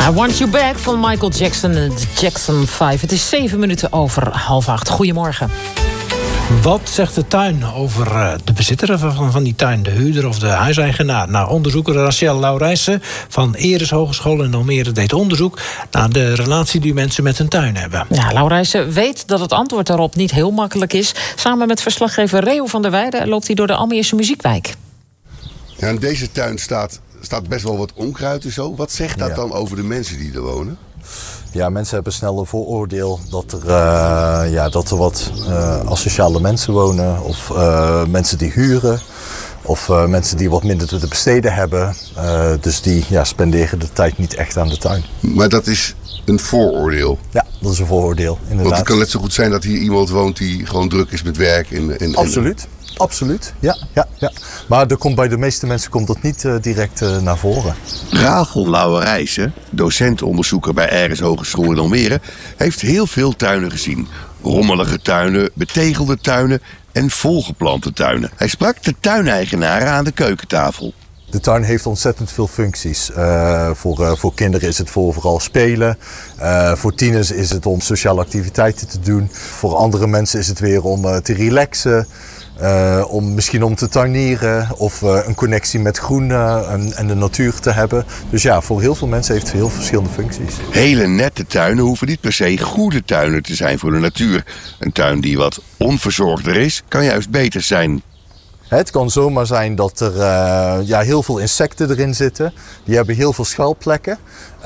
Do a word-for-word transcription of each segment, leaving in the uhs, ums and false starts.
I Want You Back van Michael Jackson en de Jackson vijf. Het is zeven minuten over half acht. Goedemorgen. Wat zegt de tuin over uh, de bezitter van, van die tuin, de huurder of de huiseigenaar? Nou, onderzoeker Rachel Laurijsen van Eres Hogeschool in Almere deed onderzoek naar de relatie die mensen met hun tuin hebben. Ja, Laurijsen weet dat het antwoord daarop niet heel makkelijk is. Samen met verslaggever Reo van der Weijden loopt hij door de Almeerse Muziekwijk. Ja, in deze tuin staat, staat best wel wat onkruid en zo. Wat zegt dat ja. dan over de mensen die er wonen? Ja, mensen hebben snel een vooroordeel dat er, uh, ja, dat er wat uh, asociale mensen wonen. Of uh, mensen die huren. Of uh, mensen die wat minder te besteden hebben. Uh, dus die ja, spenderen de tijd niet echt aan de tuin. Maar dat is een vooroordeel? Ja, dat is een vooroordeel, inderdaad. Want het kan net zo goed zijn dat hier iemand woont die gewoon druk is met werk. En, en, Absoluut. En... Absoluut, ja, ja, ja. Maar er komt bij de meeste mensen komt dat niet uh, direct uh, naar voren. Rachel Laurijsen, docent-onderzoeker bij Eres Hogeschool in Almere, heeft heel veel tuinen gezien. Rommelige tuinen, betegelde tuinen en volgeplante tuinen. Hij sprak de tuineigenaren aan de keukentafel. De tuin heeft ontzettend veel functies. Uh, voor, uh, voor kinderen is het voor vooral spelen. Uh, voor tieners is het om sociale activiteiten te doen. Voor andere mensen is het weer om uh, te relaxen. Uh, om misschien om te tuinieren of uh, een connectie met groen uh, en, en de natuur te hebben. Dus ja, voor heel veel mensen heeft het heel verschillende functies. Hele nette tuinen hoeven niet per se goede tuinen te zijn voor de natuur. Een tuin die wat onverzorgder is, kan juist beter zijn. Het kan zomaar zijn dat er uh, ja, heel veel insecten erin zitten. Die hebben heel veel schuilplekken.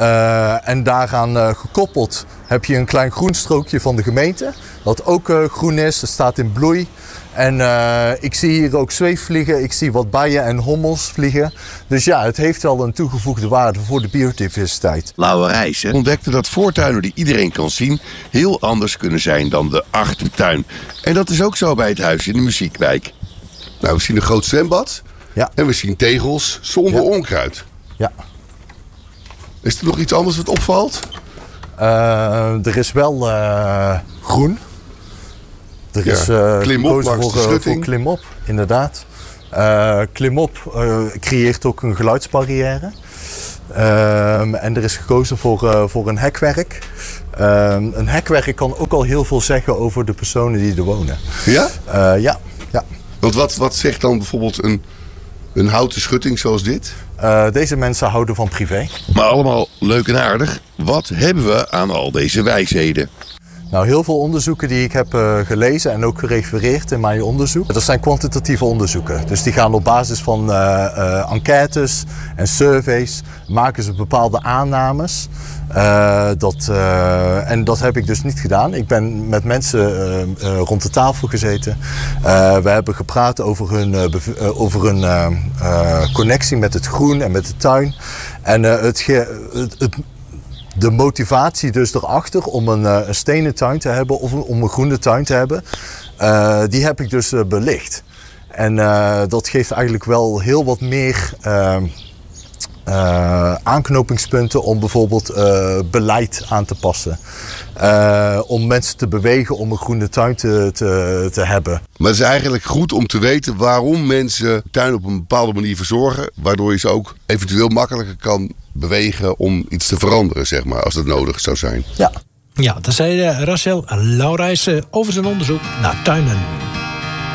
Uh, en daaraan uh, gekoppeld heb je een klein groenstrookje van de gemeente. Dat ook uh, groen is, het staat in bloei. En uh, ik zie hier ook zweefvliegen, ik zie wat bijen en hommels vliegen. Dus ja, het heeft wel een toegevoegde waarde voor de biodiversiteit. Laurijsen ontdekte dat voortuinen die iedereen kan zien heel anders kunnen zijn dan de achtertuin. En dat is ook zo bij het huis in de Muziekwijk. Nou, we zien een groot zwembad ja. en we zien tegels zonder ja. onkruid. Ja. Is er nog iets anders wat opvalt? Uh, er is wel uh, groen. Er ja. is uh, klimop langs voor, de schutting. voor klimop, inderdaad. Uh, klimop uh, creëert ook een geluidsbarrière. Uh, en er is gekozen voor, uh, voor een hekwerk. Uh, een hekwerk kan ook al heel veel zeggen over de personen die er wonen. Ja? Uh, ja. ja. Want wat, wat zegt dan bijvoorbeeld een, een houten schutting zoals dit? Uh, deze mensen houden van privé. Maar allemaal leuk en aardig. Wat hebben we aan al deze wijsheden? Nou, heel veel onderzoeken die ik heb uh, gelezen en ook gerefereerd in mijn onderzoek. Dat zijn kwantitatieve onderzoeken. Dus die gaan op basis van uh, uh, enquêtes en surveys, maken ze bepaalde aannames. Uh, dat, uh, en dat heb ik dus niet gedaan. Ik ben met mensen uh, uh, rond de tafel gezeten. Uh, we hebben gepraat over hun, uh, uh, over hun uh, uh, connectie met het groen en met de tuin. En uh, het, ge, het, het De motivatie dus erachter om een, uh, een stenen tuin te hebben of om een groene tuin te hebben, uh, die heb ik dus uh, belicht. En uh, dat geeft eigenlijk wel heel wat meer uh, uh, aanknopingspunten om bijvoorbeeld uh, beleid aan te passen. Uh, om mensen te bewegen om een groene tuin te, te, te hebben. Maar het is eigenlijk goed om te weten waarom mensen tuin op een bepaalde manier verzorgen, waardoor je ze ook eventueel makkelijker kan bewegen om iets te veranderen, zeg maar, als dat nodig zou zijn. Ja. Ja, dat zei Rachel Laurijsen over zijn onderzoek naar tuinen.